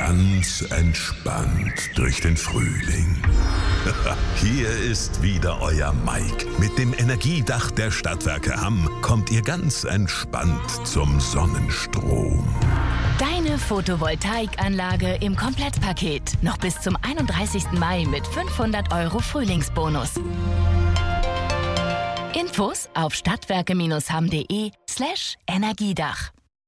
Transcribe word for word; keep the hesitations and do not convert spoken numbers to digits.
ganz entspannt durch den Frühling. Hier ist wieder euer Mike. Mit dem Energiedach der Stadtwerke Hamm kommt ihr ganz entspannt zum Sonnenstrom. Deine Photovoltaikanlage im Komplettpaket. Noch bis zum einunddreißigsten Mai mit fünfhundert Euro Frühlingsbonus. Infos auf stadtwerke-hamm.de slash Energiedach.